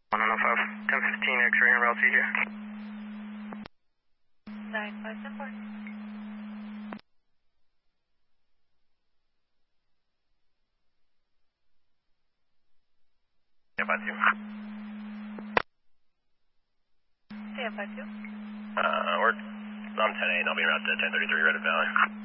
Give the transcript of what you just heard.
105, 1015 X-ray and route here. 9574. Stand by 2. Stand by 2. We're on 10-8, I'll be around 1033 Reddit Valley.